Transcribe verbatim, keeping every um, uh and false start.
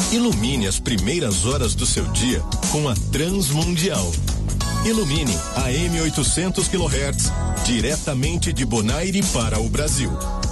Ilumine as primeiras horas do seu dia com a Transmundial. Ilumine a A M oitocentos quilohertz, diretamente de Bonaire para o Brasil.